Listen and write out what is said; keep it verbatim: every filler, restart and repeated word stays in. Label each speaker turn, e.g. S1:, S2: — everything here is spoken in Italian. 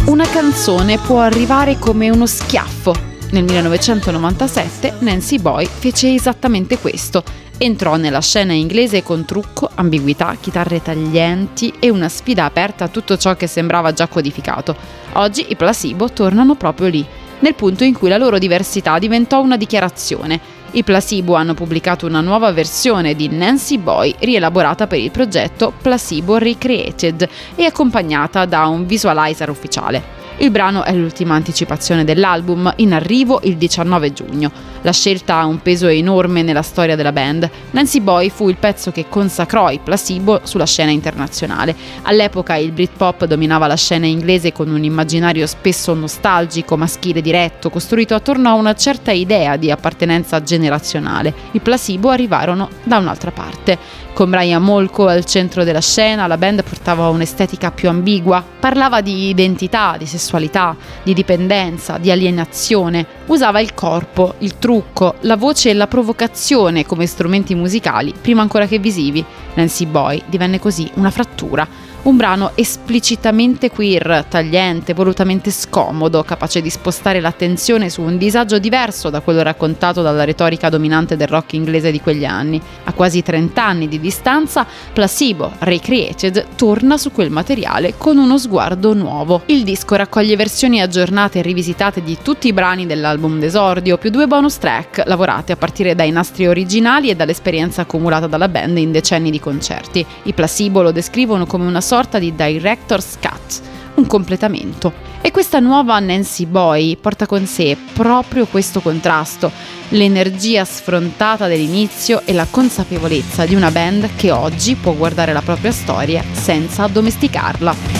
S1: Una canzone può arrivare come uno schiaffo. Nel millenovecentonovantasette Nancy Boy fece esattamente questo. Entrò nella scena inglese con trucco, ambiguità, chitarre taglienti e una sfida aperta a tutto ciò che sembrava già codificato. Oggi i Placebo tornano proprio lì, nel punto in cui la loro diversità diventò una dichiarazione. I Placebo hanno pubblicato una nuova versione di Nancy Boy rielaborata per il progetto Placebo Recreated e accompagnata da un visualizer ufficiale. Il brano è l'ultima anticipazione dell'album, in arrivo il diciannove giugno. La scelta ha un peso enorme nella storia della band. Nancy Boy fu il pezzo che consacrò i Placebo sulla scena internazionale. All'epoca il Britpop dominava la scena inglese con un immaginario spesso nostalgico, maschile diretto, costruito attorno a una certa idea di appartenenza generazionale. I Placebo arrivarono da un'altra parte. Con Brian Molko al centro della scena, la band portava un'estetica più ambigua, parlava di identità, di sessualità, di dipendenza, di alienazione, usava il corpo, il trucco, la voce e la provocazione come strumenti musicali, prima ancora che visivi. Nancy Boy divenne così una frattura. Un brano esplicitamente queer, tagliente, volutamente scomodo, capace di spostare l'attenzione su un disagio diverso da quello raccontato dalla retorica dominante del rock inglese di quegli anni. A quasi trent'anni di distanza, Placebo Recreated torna su quel materiale con uno sguardo nuovo. Il disco raccoglie versioni aggiornate e rivisitate di tutti i brani dell'album d'esordio, più due bonus track lavorate a partire dai nastri originali e dall'esperienza accumulata dalla band in decenni di concerti. I Placebo lo descrivono come una sorta di director's cut, un completamento. E questa nuova Nancy Boy porta con sé proprio questo contrasto, l'energia sfrontata dell'inizio e la consapevolezza di una band che oggi può guardare la propria storia senza addomesticarla.